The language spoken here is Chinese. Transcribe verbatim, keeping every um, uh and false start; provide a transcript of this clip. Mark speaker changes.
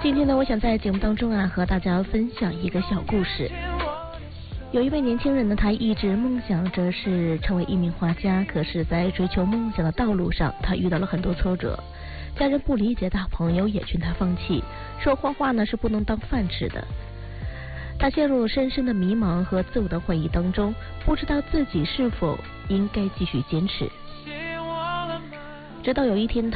Speaker 1: 今天呢，我想在节目当中啊，和大家分享一个小故事。有一位年轻人呢，他一直梦想着是成为一名画家，可是在追求梦想的道路上，他遇到了很多挫折，家人不理解他，朋友也劝他放弃，说画画呢是不能当饭吃的。他陷入深深的迷茫和自我的怀疑当中，不知道自己是否应该继续坚持。直到有一天他